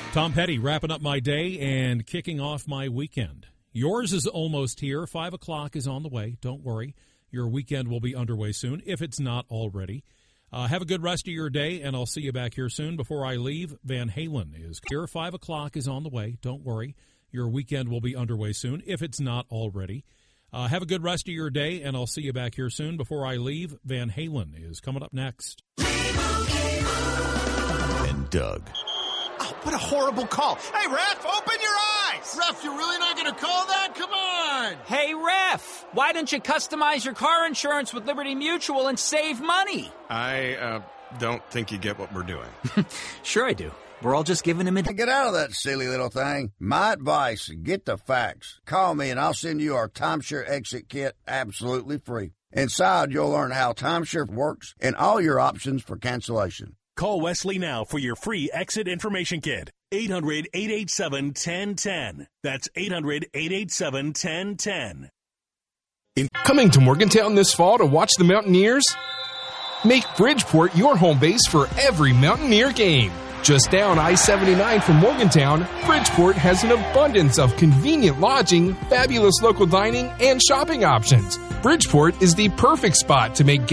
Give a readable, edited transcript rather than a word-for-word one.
Tom Petty wrapping up my day and kicking off my weekend. Yours is almost here. 5 o'clock is on the way. Don't worry. Your weekend will be underway soon, if it's not already. Have a good rest of your day, and I'll see you back here soon. Before I leave, Van Halen is here. 5 o'clock is on the way. Don't worry. Your weekend will be underway soon, if it's not already. Have a good rest of your day, and I'll see you back here soon. Before I leave, Van Halen is coming up next. And Doug. Oh, what a horrible call. Hey, ref, open your eyes. Ref, you're really not going to call that? Come on. Hey, ref, why don't you customize your car insurance with Liberty Mutual and save money? I don't think you get what we're doing. Sure I do. We're all just giving him a... Get out of that silly little thing. My advice, get the facts. Call me and I'll send you our timeshare exit kit absolutely free. Inside, you'll learn how timeshare works and all your options for cancellation. Call Wesley now for your free exit information kit. 800-887-1010. That's 800-887-1010. Coming to Morgantown this fall to watch the Mountaineers? Make Bridgeport your home base for every Mountaineer game. Just down I-79 from Morgantown, Bridgeport has an abundance of convenient lodging, fabulous local dining, and shopping options. Bridgeport is the perfect spot to make